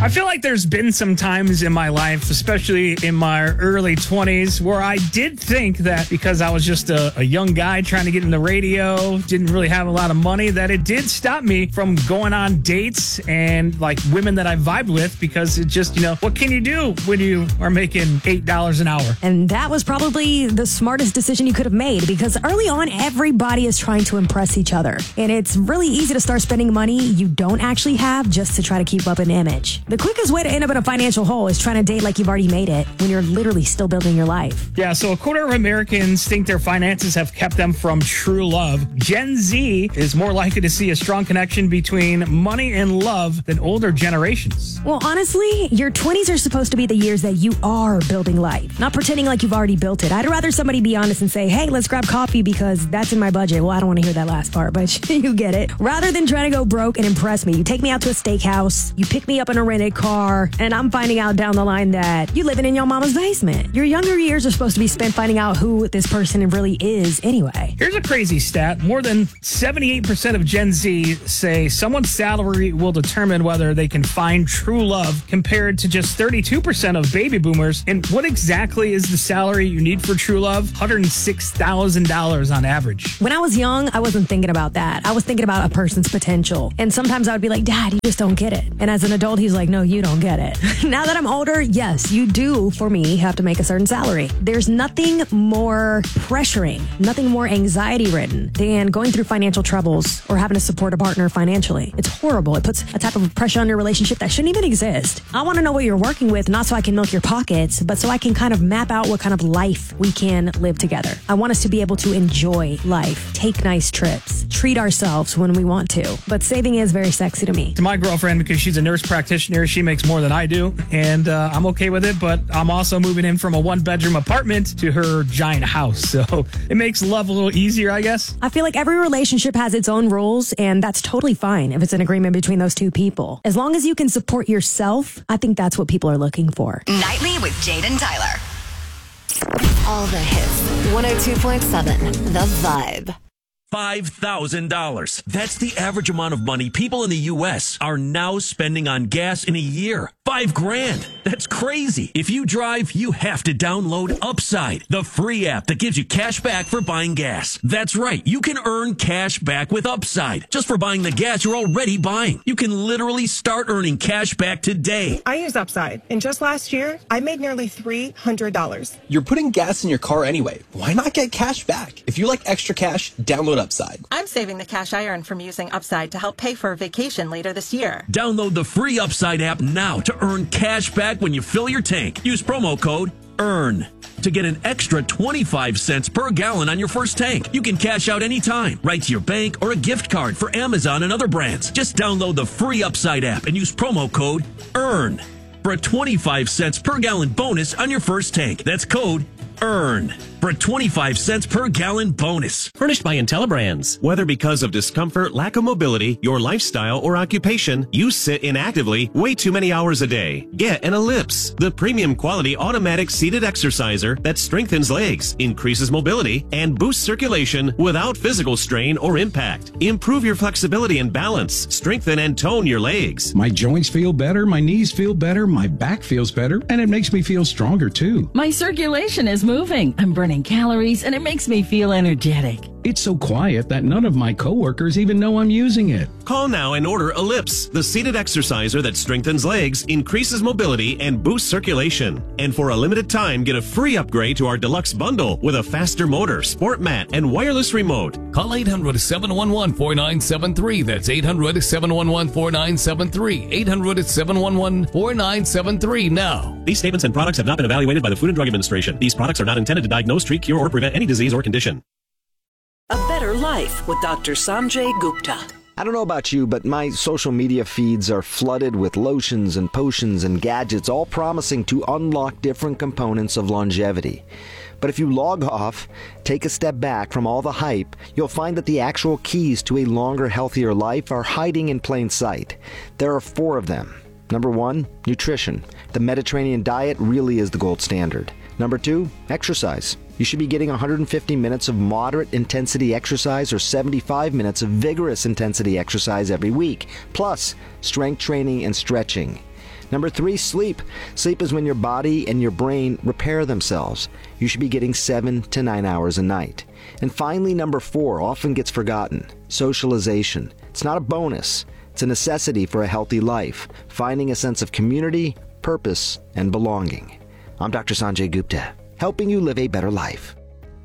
I feel like there's been some times in my life, especially in my early 20s, where I did think that because I was just a young guy trying to get in the radio, didn't really have a lot of money, that it did stop me from going on dates and like women that I vibed with, because it just, what can you do when you are making $8 an hour? And that was probably the smartest decision you could have made, because early on, everybody is trying to impress each other. And it's really easy to start spending money you don't actually have just to try to keep up an image. The quickest way to end up in a financial hole is trying to date like you've already made it when you're literally still building your life. Yeah, so a quarter of Americans think their finances have kept them from true love. Gen Z is more likely to see a strong connection between money and love than older generations. Well, honestly, your 20s are supposed to be the years that you are building life, not pretending like you've already built it. I'd rather somebody be honest and say, hey, let's grab coffee because that's in my budget. Well, I don't want to hear that last part, but you get it. Rather than trying to go broke and impress me, you take me out to a steakhouse, you pick me up in a rented car, and I'm finding out down the line that you're living in your mama's basement. Your younger years are supposed to be spent finding out who this person really is anyway. Here's a crazy stat. More than 78% of Gen Z say someone's salary will determine whether they can find true love, compared to just 32% of baby boomers. And what exactly is the salary you need for true love? $106,000 on average. When I was young, I wasn't thinking about that. I was thinking about a person's potential. And sometimes I would be like, Dad, you just don't get it. And as an adult, he's like, no, you don't get it. Now that I'm older, yes, you do, for me, have to make a certain salary. There's nothing more pressuring, nothing more anxiety-ridden than going through financial troubles or having to support a partner financially. It's horrible. It puts a type of pressure on your relationship that shouldn't even exist. I want to know what you're working with, not so I can milk your pockets, but so I can kind of map out what kind of life we can live together. I want us to be able to enjoy life, take nice trips, treat ourselves when we want to. But saving is very sexy to me. To my girlfriend, because she's a nurse practitioner, she makes more than I do, and I'm okay with it, but I'm also moving in from a one-bedroom apartment to her giant house, so it makes love a little easier, I guess. I feel like every relationship has its own rules, and that's totally fine if it's an agreement between those two people. As long as you can support yourself, I think that's what people are looking for. Nightly with Jade and Tyler. All the hits. 102.7 The Vibe. $5,000. That's the average amount of money people in the U.S. are now spending on gas in a year. $5,000. That's crazy. If you drive, you have to download Upside, the free app that gives you cash back for buying gas. That's right. You can earn cash back with Upside just for buying the gas you're already buying. You can literally start earning cash back today. I use Upside, and just last year, I made nearly $300. You're putting gas in your car anyway. Why not get cash back? If you like extra cash, download Upside. I'm saving the cash I earn from using Upside to help pay for a vacation later this year. Download the free Upside app now to earn cash back when you fill your tank. Use promo code EARN to get an extra 25 cents per gallon on your first tank. You can cash out anytime, right to your bank or a gift card for Amazon and other brands. Just download the free Upside app and use promo code EARN for a 25 cents per gallon bonus on your first tank. That's code EARN for a 25 cents per gallon bonus. Furnished by IntelliBrands. Whether because of discomfort, lack of mobility, your lifestyle, or occupation, you sit inactively way too many hours a day. Get an Ellipse, the premium quality automatic seated exerciser that strengthens legs, increases mobility, and boosts circulation without physical strain or impact. Improve your flexibility and balance. Strengthen and tone your legs. My joints feel better, my knees feel better, my back feels better, and it makes me feel stronger too. My circulation is moving. I'm burning calories, and it makes me feel energetic. It's so quiet that none of my coworkers even know I'm using it. Call now and order Ellipse, the seated exerciser that strengthens legs, increases mobility, and boosts circulation. And for a limited time, get a free upgrade to our deluxe bundle with a faster motor, sport mat, and wireless remote. Call 800-711-4973. That's 800-711-4973. 800-711-4973 now. These statements and products have not been evaluated by the Food and Drug Administration. These products are not intended to diagnose, treat, cure, or prevent any disease or condition. A Better Life with Dr. Sanjay Gupta. I don't know about you, but my social media feeds are flooded with lotions and potions and gadgets, all promising to unlock different components of longevity. But if you log off, take a step back from all the hype, you'll find that the actual keys to a longer, healthier life are hiding in plain sight. There are 4 of them. Number 1, nutrition. The Mediterranean diet really is the gold standard. Number 2, exercise. You should be getting 150 minutes of moderate intensity exercise or 75 minutes of vigorous intensity exercise every week, plus strength training and stretching. Number 3, sleep. Sleep is when your body and your brain repair themselves. You should be getting 7 to 9 hours a night. And finally, number 4 often gets forgotten. Socialization. It's not a bonus. It's a necessity for a healthy life. Finding a sense of community, purpose, and belonging. I'm Dr. Sanjay Gupta, helping you live a better life.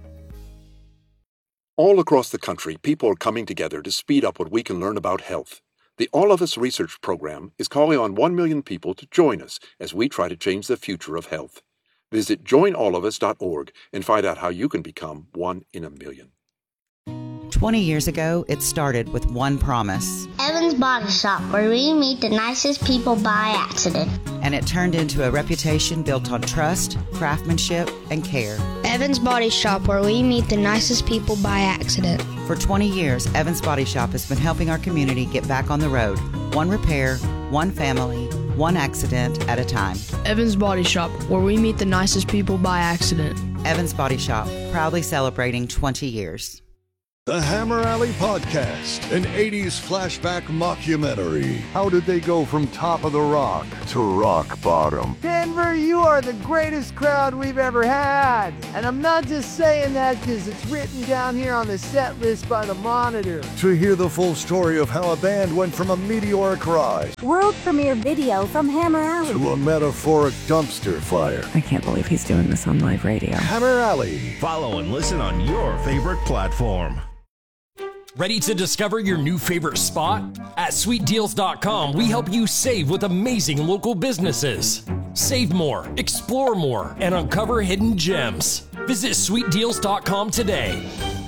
All across the country, people are coming together to speed up what we can learn about health. The All of Us Research Program is calling on 1 million people to join us as we try to change the future of health. Visit joinallofus.org and find out how you can become 1 in a million. 20 years ago, it started with one promise. Evans Body Shop, where we meet the nicest people by accident. And it turned into a reputation built on trust, craftsmanship, and care. Evans Body Shop, where we meet the nicest people by accident. For 20 years, Evans Body Shop has been helping our community get back on the road. One repair, one family, one accident at a time. Evans Body Shop, where we meet the nicest people by accident. Evans Body Shop, proudly celebrating 20 years. The Hammer Alley Podcast, an 80s flashback mockumentary. How did they go from top of the rock to rock bottom? Denver, you are the greatest crowd we've ever had. And I'm not just saying that because it's written down here on the set list by the Monitor. To hear the full story of how a band went from a meteoric rise, world premiere video from Hammer Alley, to a metaphoric dumpster fire. I can't believe he's doing this on live radio. Hammer Alley. Follow and listen on your favorite platform. Ready to discover your new favorite spot? At sweetdeals.com, we help you save with amazing local businesses. Save more, explore more, and uncover hidden gems. Visit sweetdeals.com today.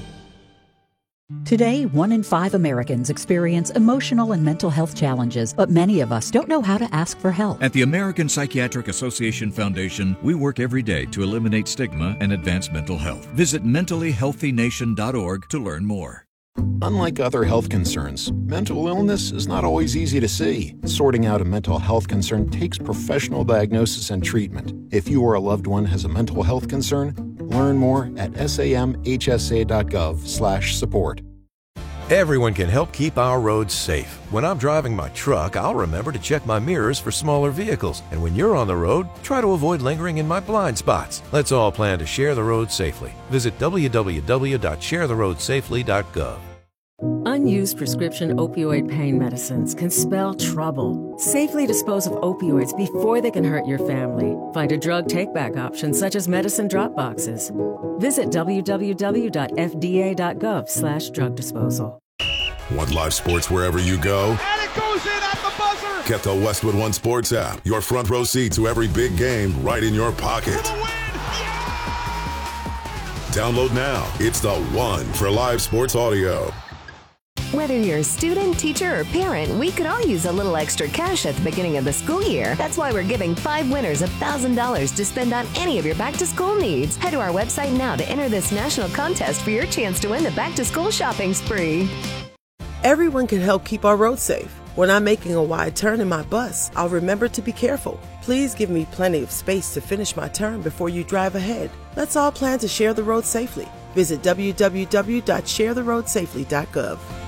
Today, 1 in 5 Americans experience emotional and mental health challenges, but many of us don't know how to ask for help. At the American Psychiatric Association Foundation, we work every day to eliminate stigma and advance mental health. Visit mentallyhealthynation.org to learn more. Unlike other health concerns, mental illness is not always easy to see. Sorting out a mental health concern takes professional diagnosis and treatment. If you or a loved one has a mental health concern, learn more at samhsa.gov/support. Everyone can help keep our roads safe. When I'm driving my truck, I'll remember to check my mirrors for smaller vehicles. And when you're on the road, try to avoid lingering in my blind spots. Let's all plan to share the road safely. Visit www.sharetheroadsafely.gov. Unused prescription opioid pain medicines can spell trouble. Safely dispose of opioids before they can hurt your family. Find a drug take-back option such as medicine drop boxes. Visit www.fda.gov/drug disposal. Want live sports wherever you go? And it goes in at the buzzer! Get the Westwood One Sports app. Your front row seat to every big game right in your pocket. For the win! Yeah! Download now. It's the one for live sports audio. Whether you're a student, teacher, or parent, we could all use a little extra cash at the beginning of the school year. That's why we're giving 5 winners $1,000 to spend on any of your back-to-school needs. Head to our website now to enter this national contest for your chance to win the back-to-school shopping spree. Everyone can help keep our roads safe. When I'm making a wide turn in my bus, I'll remember to be careful. Please give me plenty of space to finish my turn before you drive ahead. Let's all plan to share the road safely. Visit www.sharetheroadsafely.gov.